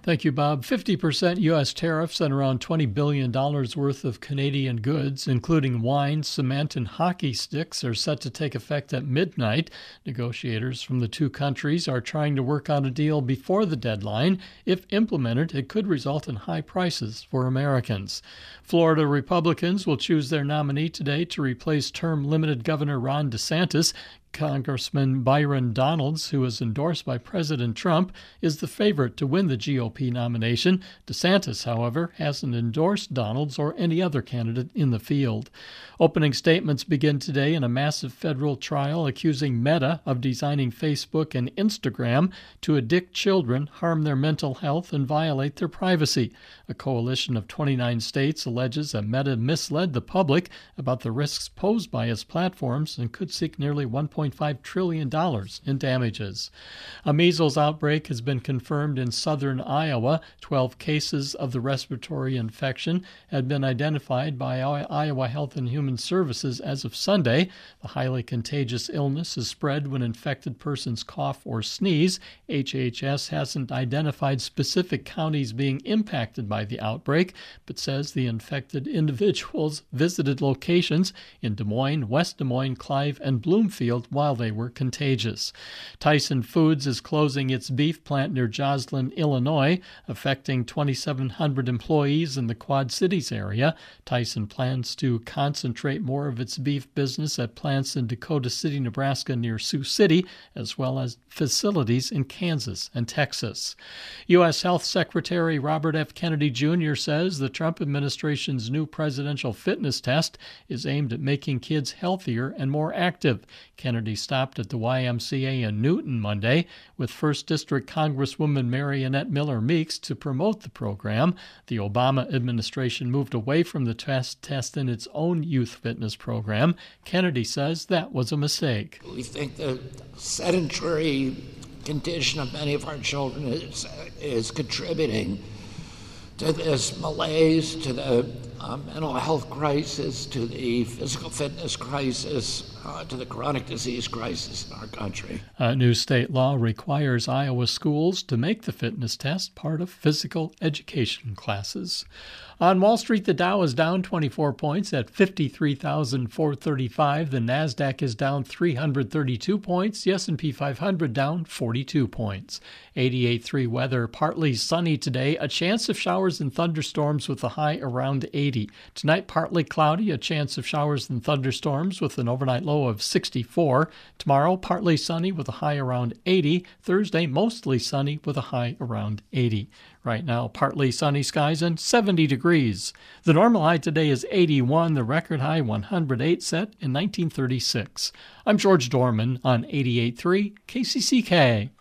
Thank you, Bob. 50% U.S. tariffs on around $20 billion worth of Canadian goods, including wine, cement, and hockey sticks, are set to take effect at midnight. Negotiators from the two countries are trying to work out a deal before the deadline. If implemented, it could result in high prices for Americans. Florida Republicans will choose their nominee today to replace term-limited Governor Ron DeSantis. Congressman Byron Donalds, who is endorsed by President Trump, is the favorite to win the GOP nomination. DeSantis, however, hasn't endorsed Donalds or any other candidate in the field. Opening statements begin today in a massive federal trial accusing Meta of designing Facebook and Instagram to addict children, harm their mental health, and violate their privacy. A coalition of 29 states alleges that Meta misled the public about the risks posed by its platforms and could seek nearly $1.5 trillion in damages. A measles outbreak has been confirmed in southern Iowa. 12 cases of the respiratory infection had been identified by Iowa Health and Human Services as of Sunday. The highly contagious illness is spread when infected persons cough or sneeze. HHS hasn't identified specific counties being impacted by the outbreak, but says the infected individuals visited locations in Des Moines, West Des Moines, Clive, and Bloomfield while they were contagious. Tyson Foods is closing its beef plant near Joslin, Illinois, affecting 2,700 employees in the Quad Cities area. Tyson plans to concentrate more of its beef business at plants in Dakota City, Nebraska near Sioux City, as well as facilities in Kansas and Texas. U.S. Health Secretary Robert F. Kennedy Jr. says the Trump administration's new presidential fitness test is aimed at making kids healthier and more active. Kennedy stopped at the YMCA in Newton Monday with 1st District Congresswoman Marionette Miller Meeks to promote the program. The Obama administration moved away from the test in its own youth fitness program. Kennedy says that was a mistake. We think the sedentary condition of many of our children is contributing to this malaise, to the mental health crisis, to the physical fitness crisis, to the chronic disease crisis in our country. A new state law requires Iowa schools to make the fitness test part of physical education classes. On Wall Street, the Dow is down 24 points at 53,435. The Nasdaq is down 332 points. The S&P 500 down 42 points. 88.3 weather, partly sunny today. A chance of showers and thunderstorms with a high around 80. Tonight, partly cloudy. A chance of showers and thunderstorms with an overnight low of 64. Tomorrow, partly sunny with a high around 80. Thursday, mostly sunny with a high around 80. Right now, partly sunny skies and 70 degrees. The normal high today is 81, the record high 108 set in 1936. I'm George Dorman on 88.3 KCCK.